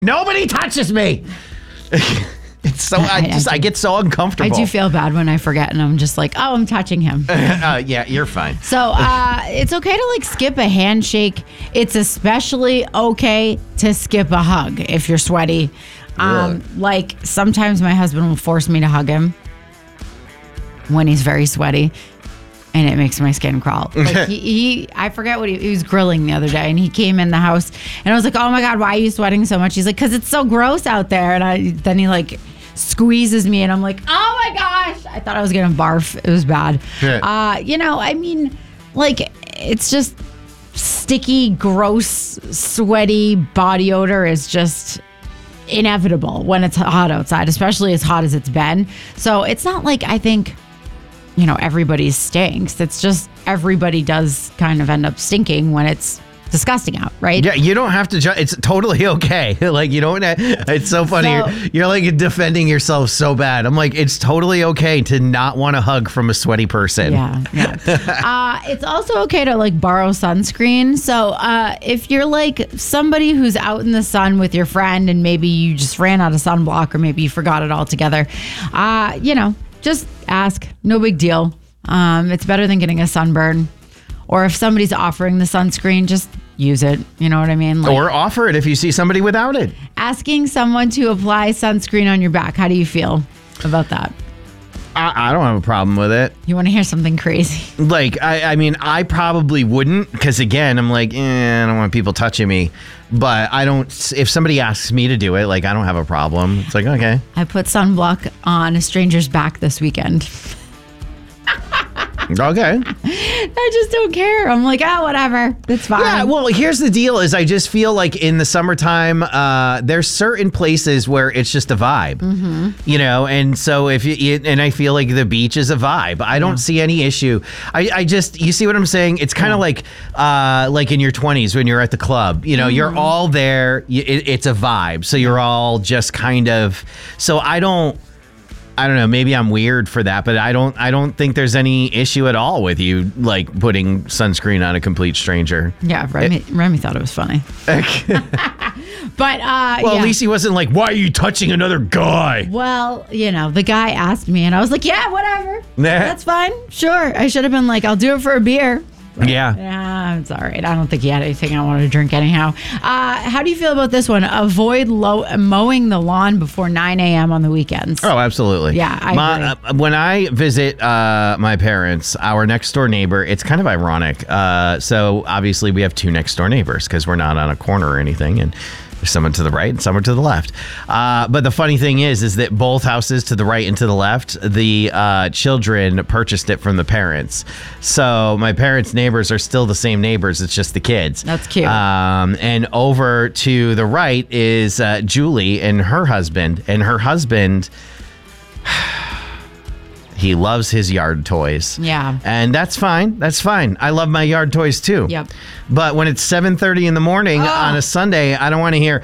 Nobody touches me. It's so I get so uncomfortable. I do feel bad when I forget and I'm just like, oh, I'm touching him. Yeah, you're fine. So it's okay to like skip a handshake. It's especially okay to skip a hug if you're sweaty. Really? Like sometimes my husband will force me to hug him when he's very sweaty. And it makes my skin crawl. Like I forget what he was grilling the other day, and he came in the house, and I was like, "Oh my God, why are you sweating so much?" He's like, "Because it's so gross out there." And then he like squeezes me, and I'm like, "Oh my gosh!" I thought I was gonna barf. It was bad. I mean, like it's just sticky, gross, sweaty body odor is just inevitable when it's hot outside, especially as hot as it's been. So it's not like I think. Everybody stinks. It's just everybody does kind of end up stinking when it's disgusting out, right? Yeah, you don't have to judge. It's totally okay. Like, you don't, it's so funny. You're like defending yourself so bad. I'm like, it's totally okay to not want a hug from a sweaty person. Yeah. It's also okay to like borrow sunscreen. So if you're like somebody who's out in the sun with your friend and maybe you just ran out of sunblock or maybe you forgot it altogether, just ask. No big deal. It's better than getting a sunburn. Or if somebody's offering the sunscreen, just use it. You know what I mean? Or offer it if you see somebody without it. Asking someone to apply sunscreen on your back. How do you feel about that? I don't have a problem with it. You want to hear something crazy? Like, I mean, I probably wouldn't because, again, I'm like, I don't want people touching me. But I don't, if somebody asks me to do it, like, I don't have a problem. It's like, okay. I put sunblock on a stranger's back this weekend. Okay. I just don't care. I'm like, whatever. It's fine. Yeah, well, here's the deal is I just feel like in the summertime, there's certain places where it's just a vibe, and so and I feel like the beach is a vibe. I don't see any issue. I just, you see what I'm saying? It's kind of like in your 20s when you're at the club, you're all there. It's a vibe. So you're all just kind of, so I don't know. Maybe I'm weird for that, but I don't think there's any issue at all with you like putting sunscreen on a complete stranger. Yeah, Remy thought it was funny. But at least he wasn't like, "Why are you touching another guy?" Well, the guy asked me, and I was like, "Yeah, whatever, that's fine, sure." I should have been like, "I'll do it for a beer." But, yeah, it's all right. I don't think he had anything I wanted to drink anyhow. How do you feel about this one? Avoid mowing the lawn before 9 a.m. on the weekends. Oh, absolutely. Yeah, I agree. When I visit my parents, our next door neighbor, it's kind of ironic. So obviously we have two next door neighbors because we're not on a corner or anything, and there's someone to the right and someone to the left. But the funny thing is that both houses to the right and to the left, the children purchased it from the parents. So my parents' neighbors are still the same neighbors. It's just the kids. That's cute. And over to the right is Julie and her husband. And her husband, he loves his yard toys. Yeah. And that's fine. That's fine. I love my yard toys too. Yep. But when it's 7:30 in the morning on a Sunday, I don't want to hear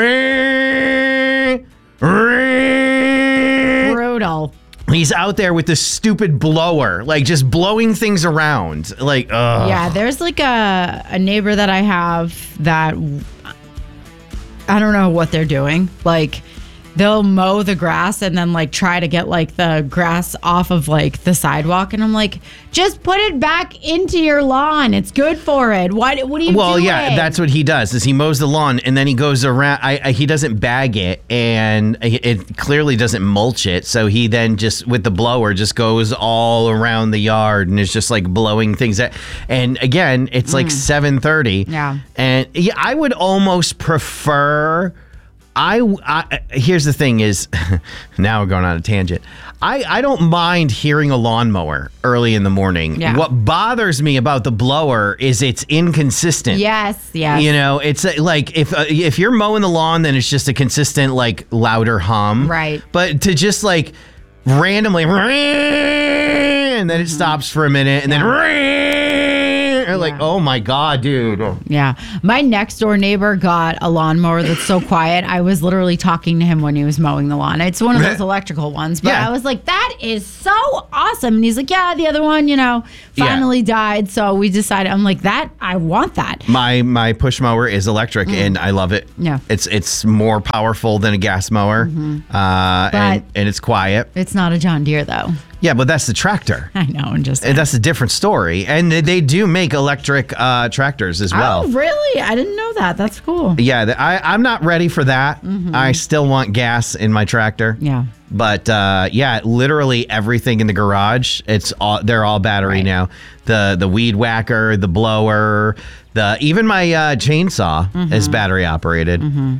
brutal. He's out there with this stupid blower, like just blowing things around. Like, ugh. Yeah, there's like a neighbor that I have that I don't know what they're doing. Like, they'll mow the grass and then like try to get like the grass off of like the sidewalk, and I'm like, just put it back into your lawn. It's good for it. What are you doing? Well, yeah, that's what he does. Is he mows the lawn and then he goes around. He doesn't bag it, and it clearly doesn't mulch it. So he then just with the blower just goes all around the yard and is just like blowing things out. And again, it's like 7:30. Yeah, and yeah, I would almost prefer. Here's the thing is, now we're going on a tangent. I don't mind hearing a lawnmower early in the morning. Yeah. What bothers me about the blower is it's inconsistent. Yes. It's like if you're mowing the lawn, then it's just a consistent like louder hum. Right. But to just like randomly, and then it stops for a minute, and then. Like, oh my God, dude. Yeah. My next door neighbor got a lawnmower that's so quiet. I was literally talking to him when he was mowing the lawn. It's one of those electrical ones. But I was like, that is so awesome. And he's like, yeah, the other one, finally died. So we decided, I'm like, I want that. My push mower is electric and I love it. Yeah. It's more powerful than a gas mower. And it's quiet. It's not a John Deere though. Yeah, but that's the tractor. I know, and that's a different story. And they do make electric tractors as well. Oh, really? I didn't know that. That's cool. Yeah, I'm not ready for that. I still want gas in my tractor. Yeah. But literally everything in the garage, they're all battery now. The weed whacker, the blower, even my chainsaw is battery operated.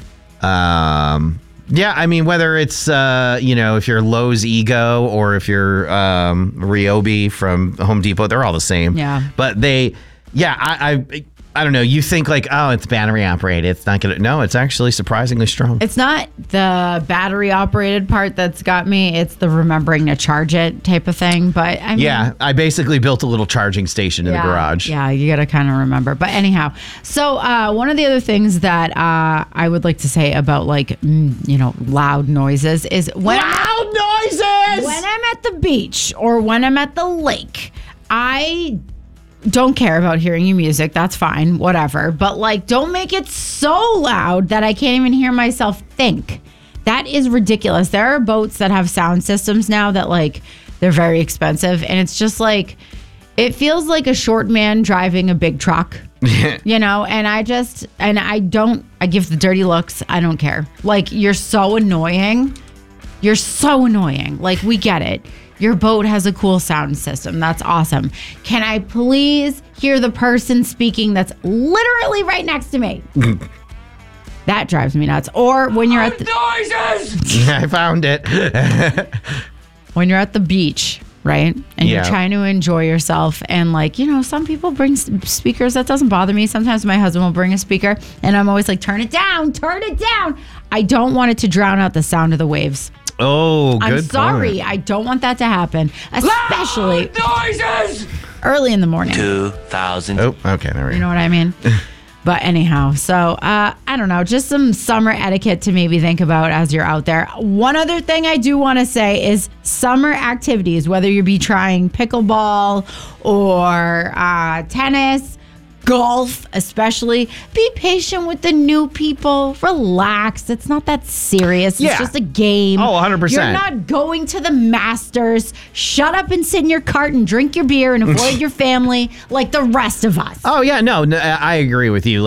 Yeah, I mean, whether it's, if you're Lowe's Ego or if you're Ryobi from Home Depot, they're all the same. Yeah. But I don't know. You think like, oh, it's battery operated. It's not going to. No, it's actually surprisingly strong. It's not the battery operated part that's got me. It's the remembering to charge it type of thing. But I mean, I basically built a little charging station in the garage. Yeah, you got to kind of remember. But anyhow, so one of the other things that I would like to say about loud noises is when I'm at the beach or when I'm at the lake, I don't care about hearing your music. That's fine, whatever. But don't make it so loud that I can't even hear myself think. That is ridiculous. There are boats that have sound systems now that they're very expensive, and it's just it feels like a short man driving a big truck. And I give the dirty looks. I don't care. You're so annoying. You're so annoying. We get it. Your boat has a cool sound system. That's awesome. Can I please hear the person speaking that's literally right next to me? That drives me nuts. Or when you're at the noises. I found it. When you're at the beach, right? And you're trying to enjoy yourself. And some people bring speakers. That doesn't bother me. Sometimes my husband will bring a speaker and I'm always like, turn it down. I don't want it to drown out the sound of the waves. Oh, good I'm sorry. point. I don't want that to happen, especially noises early in the morning. 2000. Oh, okay. There we go. You know what I mean? But anyhow, so I don't know, just some summer etiquette to maybe think about as you're out there. One other thing I do want to say is summer activities, whether you be trying pickleball or tennis, golf especially, be patient with the new people. Relax. It's not that serious. It's just a game. Oh, 100%. You're not going to the Masters. Shut up and sit in your cart and drink your beer and avoid your family like the rest of us. Oh, yeah. No, I agree with you.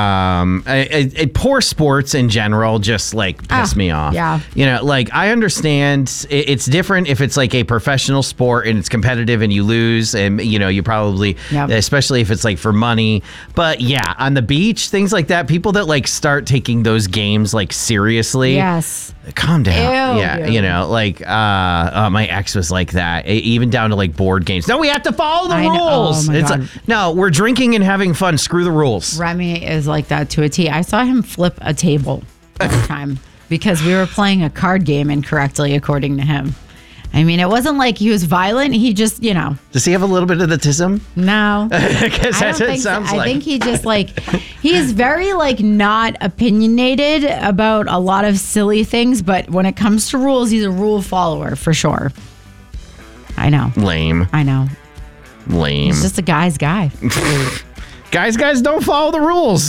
Poor sports in general just piss me off. Yeah. I understand it's different if it's a professional sport and it's competitive and you lose and, you probably, especially if it's for money. But yeah, on the beach, things like that, people that start taking those games seriously. Yes. Calm down. Ew, yeah, my ex was like that, even down to board games. No, we have to follow the rules. Oh my God. No, we're drinking and having fun. Screw the rules. Remy is like that to a T. I saw him flip a table one time because we were playing a card game incorrectly, according to him. I mean, it wasn't like he was violent. He just, Does he have a little bit of the tism? No. Because that's what it sounds like. I think he just he is very not opinionated about a lot of silly things, but when it comes to rules, he's a rule follower for sure. I know. Lame. I know. Lame. He's just a guy's guy. Guys don't follow the rules.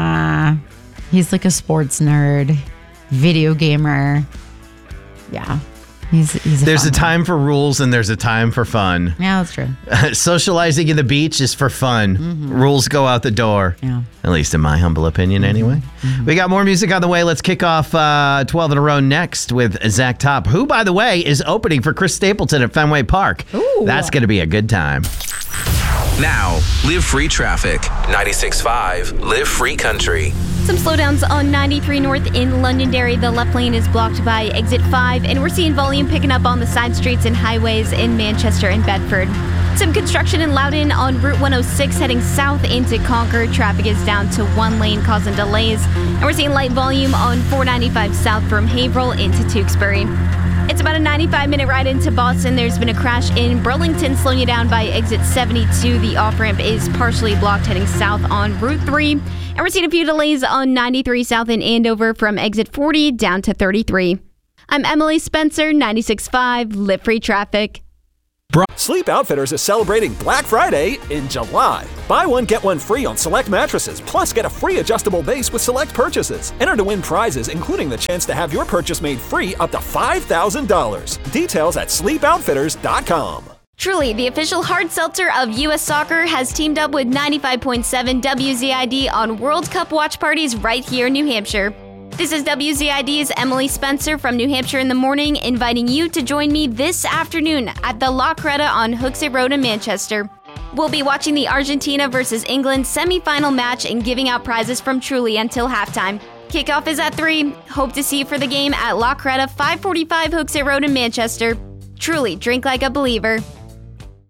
He's like a sports nerd, video gamer. Yeah. There's a time for rules and there's a time for fun. Yeah, that's true. Socializing in the beach is for fun. Rules go out the door. Yeah. At least in my humble opinion, anyway. We got more music on the way. Let's kick off 12 in a row next with Zach Top, who, by the way, is opening for Chris Stapleton at Fenway Park. Ooh. That's going to be a good time. Now, Live Free Traffic. 96.5 Live Free Country. Some slowdowns on 93 North in Londonderry. The left lane is blocked by exit 5, and we're seeing volume picking up on the side streets and highways in Manchester and Bedford. Some construction in Loudoun on Route 106 heading south into Concord. Traffic is down to one lane, causing delays. And we're seeing light volume on 495 south from Haverhill into Tewksbury. It's It's about a 95-minute ride into Boston. There's been a crash in Burlington, slowing you down by exit 72. The off-ramp is partially blocked heading south on Route 3. And we're seeing a few delays on 93 south in Andover from exit 40 down to 33. I'm Emily Spencer, 96.5 Live Free Traffic. Sleep Outfitters is celebrating Black Friday in July. Buy one, get one free on select mattresses, plus get a free adjustable base with select purchases. Enter to win prizes, including the chance to have your purchase made free up to $5,000. Details at sleepoutfitters.com. Truly, the official hard seltzer of U.S. Soccer, has teamed up with 95.7 WZID on World Cup watch parties right here in New Hampshire. This is WZID's Emily Spencer from New Hampshire in the Morning, inviting you to join me this afternoon at the La Creta on Hooksett Road in Manchester. We'll be watching the Argentina versus England semifinal match and giving out prizes from Truly until halftime. Kickoff is at 3. Hope to see you for the game at La Creta, 545 Hooksett Road in Manchester. Truly, drink like a believer.